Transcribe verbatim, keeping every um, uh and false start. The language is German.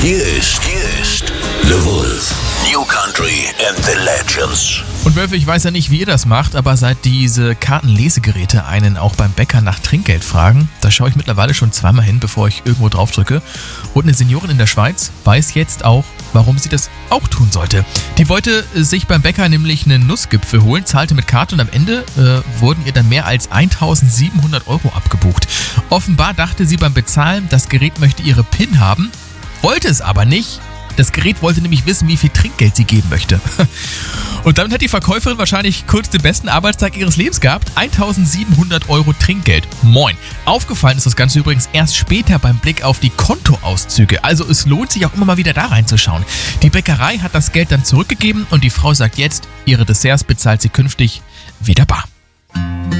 Hier ist, hier ist The Wolf. New Country and the Legends. Und Wölfe, ich weiß ja nicht, wie ihr das macht, aber seit diese Kartenlesegeräte einen auch beim Bäcker nach Trinkgeld fragen, da schaue ich mittlerweile schon zweimal hin, bevor ich irgendwo drauf drücke. Und eine Seniorin in der Schweiz weiß jetzt auch, warum sie das auch tun sollte. Die wollte sich beim Bäcker nämlich einen Nussgipfel holen, zahlte mit Karte und am Ende äh, wurden ihr dann mehr als eintausendsiebenhundert Euro abgebucht. Offenbar dachte sie beim Bezahlen, das Gerät möchte ihre PIN haben, wollte es aber nicht. Das Gerät wollte nämlich wissen, wie viel Trinkgeld sie geben möchte. Und damit hat die Verkäuferin wahrscheinlich kurz den besten Arbeitstag ihres Lebens gehabt. eintausendsiebenhundert Euro Trinkgeld. Moin. Aufgefallen ist das Ganze übrigens erst später beim Blick auf die Kontoauszüge. Also es lohnt sich auch immer mal wieder da reinzuschauen. Die Bäckerei hat das Geld dann zurückgegeben und die Frau sagt jetzt, ihre Desserts bezahlt sie künftig wieder bar.